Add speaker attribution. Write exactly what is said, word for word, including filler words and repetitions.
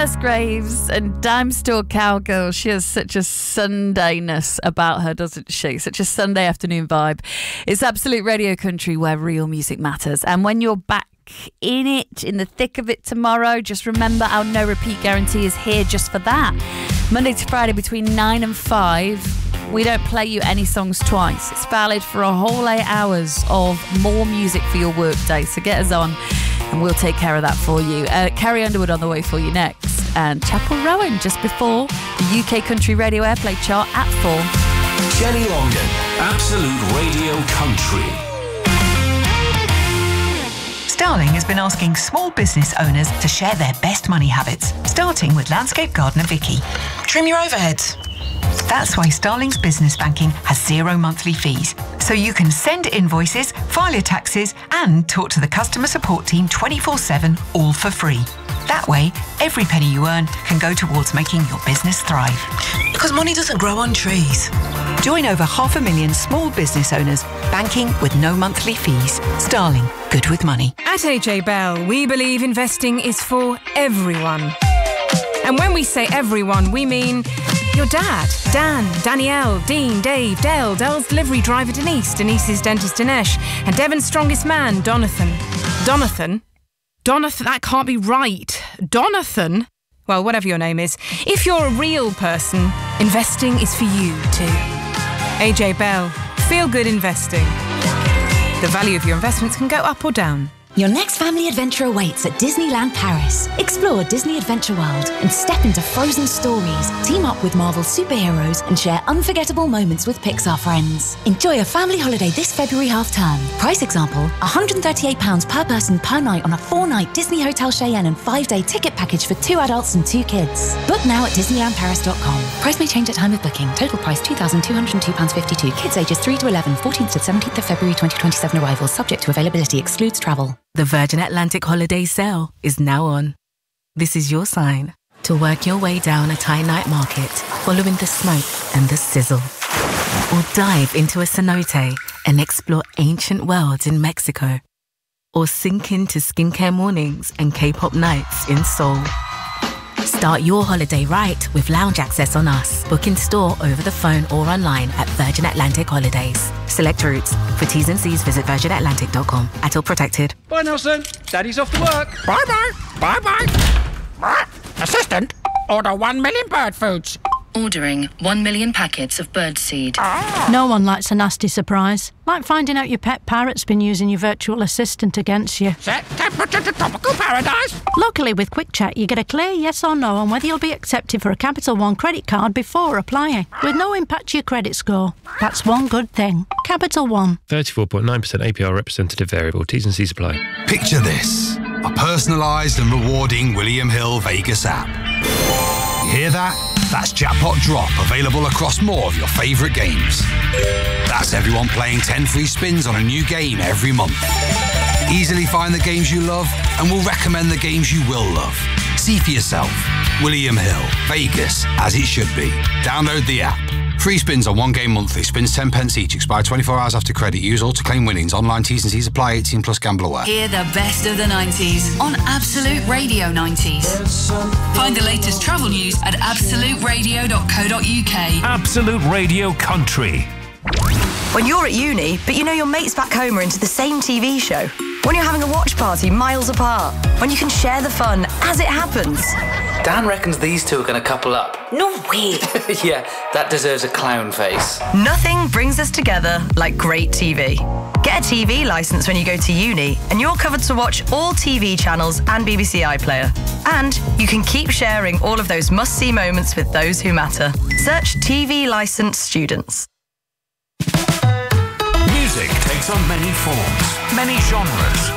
Speaker 1: Musgraves and Dime Store Cowgirl. She has such a Sundayness about her, doesn't she? Such a Sunday afternoon vibe. It's Absolute Radio Country, where real music matters. And when you're back in it, in the thick of it tomorrow, just remember our no repeat guarantee is here just for that. Monday to Friday between nine and five. We don't play you any songs twice. It's valid for a whole eight hours of more music for your workday. So get us on and we'll take care of that for you. Uh, Carrie Underwood on the way for you next. And Chapel Rowan just before the U K Country Radio Airplay chart at four.
Speaker 2: Jenny Longden, Absolute Radio Country.
Speaker 3: Starling has been asking small business owners to share their best money habits, starting with landscape gardener Vicky.
Speaker 4: Trim your overheads.
Speaker 3: That's why Starling's business banking has zero monthly fees. So you can send invoices, file your taxes, and talk to the customer support team twenty-four seven, all for free. That way, every penny you earn can go towards making your business thrive.
Speaker 4: Because money doesn't grow on trees.
Speaker 3: Join over half a million small business owners, banking with no monthly fees. Starling, good with money.
Speaker 5: At A J Bell, we believe investing is for everyone. And when we say everyone, we mean your dad, Dan, Danielle, Dean, Dave, Dale, Dale's delivery driver Denise, Denise's dentist Dinesh, and Devon's strongest man, Donathan. Donathan? Donathan, that can't be right. Donathan? Well, whatever your name is. If you're a real person, investing is for you too. A J Bell, feel good investing. The value of your investments can go up or down.
Speaker 6: Your next family adventure awaits at Disneyland Paris. Explore Disney Adventure World and step into frozen stories. Team up with Marvel superheroes and share unforgettable moments with Pixar friends. Enjoy a family holiday this February half-term. Price example, one hundred thirty-eight pounds per person per night on a four-night Disney Hotel Cheyenne and five-day ticket package for two adults and two kids. Book now at disneyland paris dot com. Price may change at time of booking. Total price two thousand two hundred two pounds fifty-two. Kids ages three to eleven, fourteenth to seventeenth of February twenty twenty-seven arrivals. Subject to availability. Excludes travel.
Speaker 7: The Virgin Atlantic Holiday Sale is now on. This is your sign to work your way down a Thai night market, following the smoke and the sizzle. Or dive into a cenote and explore ancient worlds in Mexico. Or sink into skincare mornings and K-pop nights in Seoul. Start your holiday right with lounge access on us. Book in store, over the phone or online at Virgin Atlantic Holidays. Select routes. For T's and C's, visit virgin atlantic dot com. At all protected.
Speaker 8: Bye, Nelson. Daddy's off to work. Bye-bye. Bye-bye. Assistant, order one million bird foods.
Speaker 9: Ordering one million packets of birdseed.
Speaker 8: Ah.
Speaker 10: No one likes a nasty surprise. Like finding out your pet parrot's been using your virtual assistant against you.
Speaker 8: Set temperature to tropical paradise.
Speaker 10: Luckily, with Quick Check, you get a clear yes or no on whether you'll be accepted for a Capital One credit card before applying, with no impact to your credit score. That's one good thing. Capital One.
Speaker 11: thirty-four point nine percent A P R representative variable. T's and C's apply.
Speaker 12: Picture this. A personalised and rewarding William Hill Vegas app. You hear that? That's Jackpot Drop, available across more of your favourite games. That's everyone playing ten free spins on a new game every month. Easily find the games you love, and we'll recommend the games you will love. See for yourself. William Hill, Vegas, as it should be. Download the app. Free spins on one game monthly. Spins ten pence each. Expire twenty-four hours after credit. Use all to claim winnings. Online T's and C's apply. eighteen plus gamble aware.
Speaker 13: Hear the best of the nineties on Absolute Radio nineties. Find the latest travel news at absolute radio dot co dot uk.
Speaker 2: Absolute Radio Country.
Speaker 14: When you're at uni, but you know your mates back home are into the same T V show. When you're having a watch party miles apart. When you can share the fun as it happens.
Speaker 15: Dan reckons these two are going to couple up.
Speaker 14: No way!
Speaker 15: Yeah, that deserves a clown face.
Speaker 14: Nothing brings us together like great T V. Get a T V licence when you go to uni, and you're covered to watch all T V channels and B B C iPlayer. And you can keep sharing all of those must-see moments with those who matter. Search T V licensed students.
Speaker 2: Music takes on many forms, many genres.